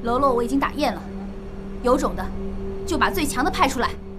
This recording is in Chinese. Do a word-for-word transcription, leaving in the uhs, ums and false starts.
喽啰我已经打厌了，有种的就把最强的派出来。